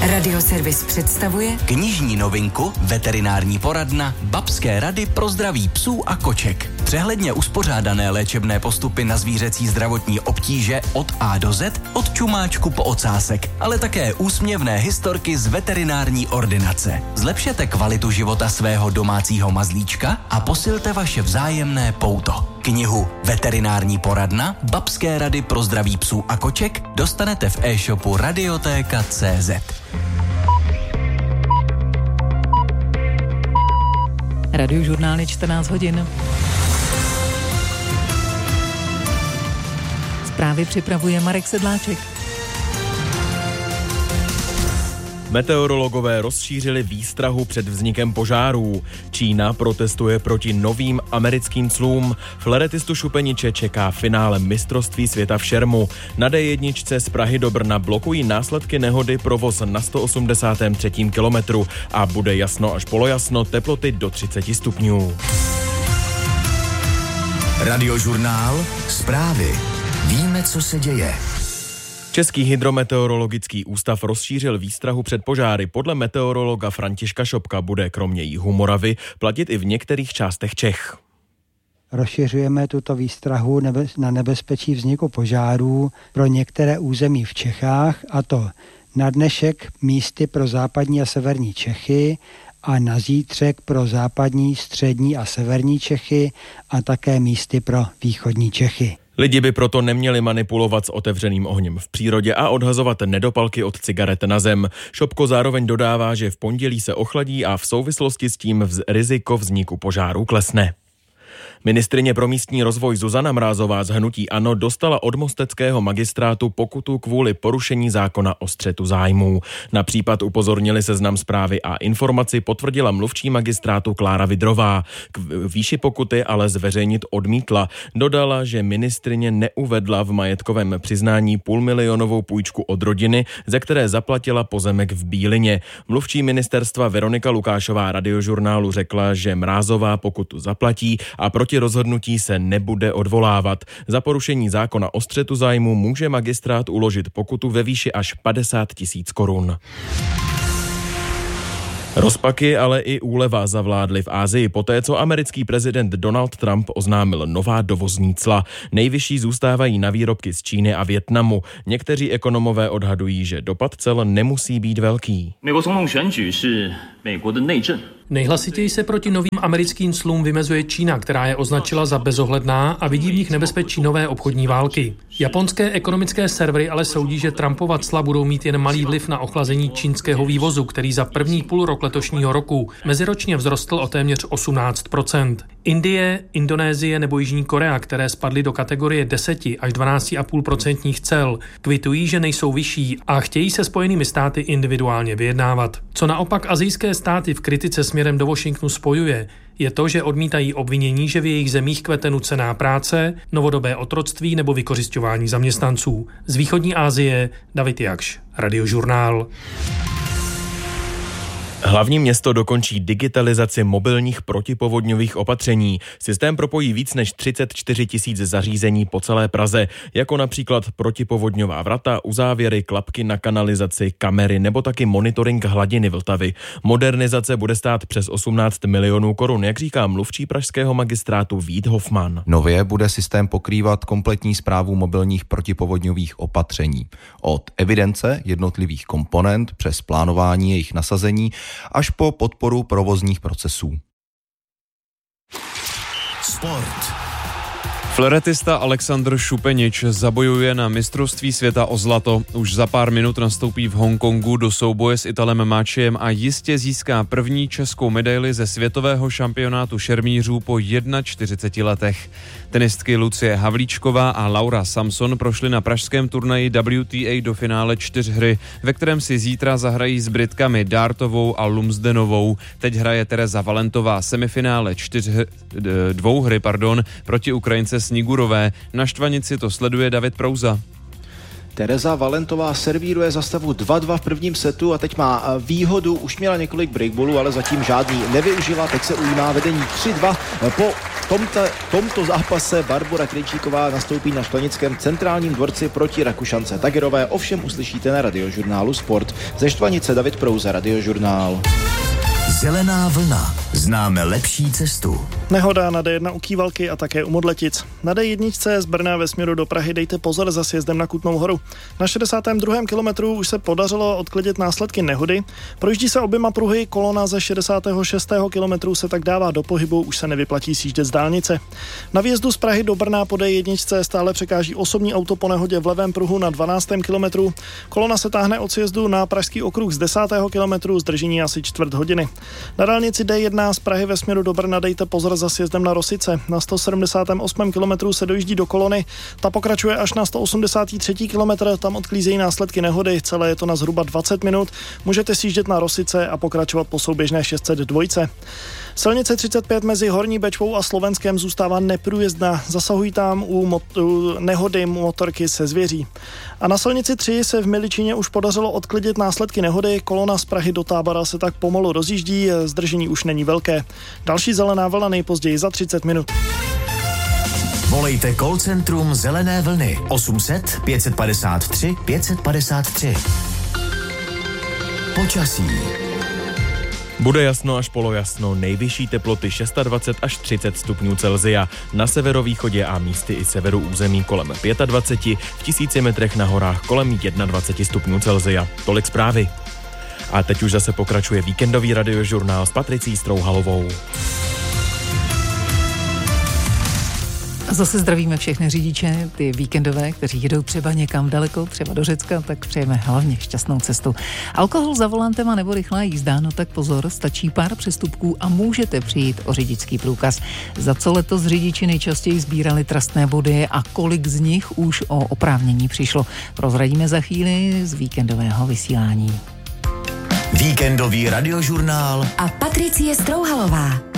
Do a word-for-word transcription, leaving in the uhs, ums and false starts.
Radioservis představuje knižní novinku Veterinární poradna Babské rady pro zdraví psů a koček. Přehledně uspořádané léčebné postupy na zvířecí zdravotní obtíže od A do Z, od čumáčku po ocásek, ale také úsměvné historky z veterinární ordinace. Zlepšete kvalitu života svého domácího mazlíčka a posilte vaše vzájemné pouto. Knihu Veterinární poradna Babské rady pro zdraví psů a koček dostanete v e-shopu radiotéka tečka cé zet. Radiožurnály čtrnáct hodin. Zprávy připravuje Marek Sedláček. Meteorologové rozšířili výstrahu před vznikem požárů. Čína protestuje proti novým americkým clům. Fleretistu Šupeniče čeká finále mistrovství světa v šermu. Na dé jedna z Prahy do Brna blokují následky nehody provoz na sto osmdesátém třetím kilometru a bude jasno až polojasno, teploty do třicet stupňů. Radiožurnál, zprávy. Víme, co se děje. Český hydrometeorologický ústav rozšířil výstrahu před požáry. Podle meteorologa Františka Šopka bude kromě jihu Moravy platit i v některých částech Čech. Rozšiřujeme tuto výstrahu na nebezpečí vzniku požárů pro některé území v Čechách, a to na dnešek místy pro západní a severní Čechy a na zítřek pro západní, střední a severní Čechy a také místy pro východní Čechy. Lidi by proto neměli manipulovat s otevřeným ohněm v přírodě a odhazovat nedopalky od cigaret na zem. Šopko zároveň dodává, že v pondělí se ochladí a v souvislosti s tím vz- riziko vzniku požáru klesne. Ministryně pro místní rozvoj Zuzana Mrázová z hnutí ANO dostala od mosteckého magistrátu pokutu kvůli porušení zákona o střetu zájmů. Na případ upozornili Seznam Zprávy a informaci potvrdila mluvčí magistrátu Klára Vidrová. K výši pokuty ale zveřejnit odmítla. Dodala, že ministryně neuvedla v majetkovém přiznání půlmilionovou půjčku od rodiny, ze které zaplatila pozemek v Bílině. Mluvčí ministerstva Veronika Lukášová Radiožurnálu řekla, že Mrázová pokutu zaplatí a proti rozhodnutí se nebude odvolávat. Za porušení zákona o střetu zájmu může magistrát uložit pokutu ve výši až padesát tisíc korun. Rozpaky, ale i úleva zavládly v Asii poté, co americký prezident Donald Trump oznámil nová dovozní cla. Nejvyšší zůstávají na výrobky z Číny a Vietnamu. Někteří ekonomové odhadují, že dopad cel nemusí být velký. Nejhlasitěji se proti novým americkým clům vymezuje Čína, která je označila za bezohledná a vidí v nich nebezpečí nové obchodní války. Japonské ekonomické servery ale soudí, že Trumpova cla budou mít jen malý vliv na ochlazení čínského vývozu, který za první půl rok letošního roku meziročně vzrostl o téměř osmnáct procent. Indie, Indonésie nebo Jižní Korea, které spadly do kategorie deset až dvanáct celá pět procentních cel, kvitují, že nejsou vyšší a chtějí se Spojenými státy individuálně vyjednávat. Co naopak asijské státy v kritice směrem do Washingtonu spojuje, je to, že odmítají obvinění, že v jejich zemích kvete nucená práce, novodobé otroctví nebo vykořisťování zaměstnanců. Z východní Asie David Jakš, Radiožurnál. Hlavní město dokončí digitalizaci mobilních protipovodňových opatření. Systém propojí víc než třicet čtyři tisíc zařízení po celé Praze, jako například protipovodňová vrata, uzávěry, klapky na kanalizaci, kamery nebo taky monitoring hladiny Vltavy. Modernizace bude stát přes osmnáct milionů korun, jak říká mluvčí pražského magistrátu Vít Hofman. Nově bude systém pokrývat kompletní správu mobilních protipovodňových opatření. Od evidence jednotlivých komponent přes plánování jejich nasazení až po podporu provozních procesů. Sport. Fleretista Alexandr Šupenič zabojuje na mistrovství světa o zlato. Už za pár minut nastoupí v Hongkongu do souboje s Italem Máčiem a jistě získá první českou medaili ze světového šampionátu šermířů po čtyřiceti jedné letech. Tenistky Lucie Havlíčková a Laura Samson prošly na pražském turnaji W T A do finále čtyřhry, ve kterém si zítra zahrají s Britkami Dartovou a Lumsdenovou. Teď hraje Tereza Valentová semifinále čtyř, dvouhry pardon, proti Ukrajince Snigurové. Na štvanici to sleduje David Prouza. Tereza Valentová servíruje za stavu dva dva v prvním setu a teď má výhodu, už měla několik breakballů, ale zatím žádný nevyužila, teď se ujímá vedení tři dva po tomto, tomto zápase Barbora Krejčíková nastoupí na Štvanickém centrálním dvorci proti Rakušance Tagerové, ovšem uslyšíte na Radiožurnálu Sport. Ze Štvanice David Prouza, Radiožurnál. Zelená vlna. Známe lepší cestu. Nehoda na D jedna u Kývalky a také u Modletic. Na D jedna z Brna ve směru do Prahy dejte pozor za sjezdem na Kutnou Horu. Na šedesátém druhém kilometru už se podařilo odklidit následky nehody. Projíždí se oběma pruhy, kolona ze šedesátého šestého kilometru se tak dává do pohybu, už se nevyplatí sjíždět z dálnice. Na výjezdu z Prahy do Brna po D jedna stále překáží osobní auto po nehodě v levém pruhu na dvanáctém kilometru. Kolona se táhne od sjezdu na Pražský okruh z desátého kilometru, zdržení asi čtvrt hodiny. Na dálnici D jedna z Prahy ve směru do Brna dejte pozor za sjezdem na Rosice. Na sto sedmdesátém osmém kilometru se dojíždí do kolony, ta pokračuje až na sto osmdesátém třetím kilometru, tam odklízejí následky nehody, celé je to na zhruba dvacet minut. Můžete sjíždět na Rosice a pokračovat po souběžné šest set dva. Silnice třicet pět mezi Horní Bečvou a Slovenskem zůstává neprůjezdná. Zasahují tam u, mot- u nehody motorky se zvěří. A na silnici tři se v Miličině už podařilo odklidit následky nehody. Kolona z Prahy do Tábora se tak pomalu rozjíždí, zdržení už není velké. Další zelená vlna nejpozději za třicet minut. Volejte call centrum Zelené vlny osm set pět padesát tři pět padesát tři. Počasí. Bude jasno až polojasno, nejvyšší teploty dvacet šest až třicet stupňů Celsia. Na severovýchodě a místy i severu území kolem dvacet pět, v tisíci metrech na horách kolem dvacet jedna stupňů Celsia. Tolik zprávy. A teď už zase pokračuje víkendový radiožurnál s Patricí Strouhalovou. A zase zdravíme všechny řidiče, ty víkendové, kteří jedou třeba někam daleko, třeba do Řecka, tak přejeme hlavně šťastnou cestu. Alkohol za volantem a nebo rychlá jízda, no tak pozor, stačí pár přestupků a můžete přijít o řidičský průkaz. Za co letos řidiči nejčastěji sbírali trestné body a kolik z nich už o oprávnění přišlo? Prozradíme za chvíli z víkendového vysílání. Víkendový radiožurnál a Patricie Strouhalová.